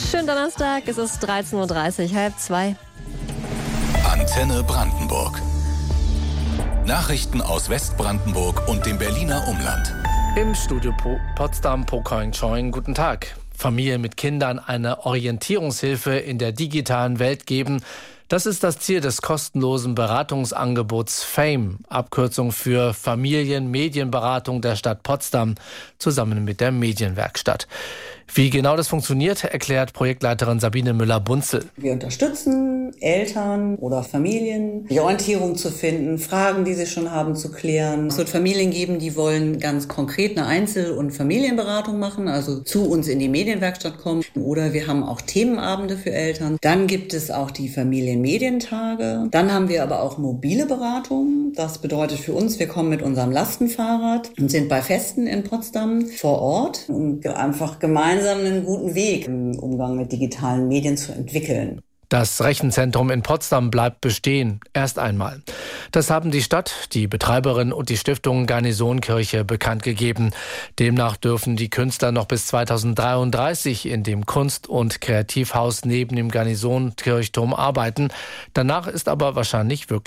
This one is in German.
Schönen Donnerstag, es ist 13.30 Uhr, 13:30. Antenne Brandenburg. Nachrichten aus Westbrandenburg und dem Berliner Umland. Im Studio Potsdam, Pocoing-Choing, guten Tag. Familien mit Kindern eine Orientierungshilfe in der digitalen Welt geben. Das ist das Ziel des kostenlosen Beratungsangebots FAME, Abkürzung für Familien-Medienberatung der Stadt Potsdam, zusammen mit der Medienwerkstatt. Wie genau das funktioniert, erklärt Projektleiterin Sabine Müller-Bunzel. Wir unterstützen Eltern oder Familien, die Orientierung zu finden, Fragen, die sie schon haben, zu klären. Es wird Familien geben, die wollen ganz konkret eine Einzel- und Familienberatung machen, also zu uns in die Medienwerkstatt kommen. Oder wir haben auch Themenabende für Eltern. Dann gibt es auch die Familienmedientage. Dann haben wir aber auch mobile Beratung. Das bedeutet für uns, wir kommen mit unserem Lastenfahrrad und sind bei Festen in Potsdam vor Ort, um einfach gemeinsam einen guten Weg im Umgang mit digitalen Medien zu entwickeln. Das Rechenzentrum in Potsdam bleibt bestehen, erst einmal. Das haben die Stadt, die Betreiberin und die Stiftung Garnisonkirche bekannt gegeben. Demnach dürfen die Künstler noch bis 2033 in dem Kunst- und Kreativhaus neben dem Garnisonkirchturm arbeiten. Danach ist aber wahrscheinlich wirklich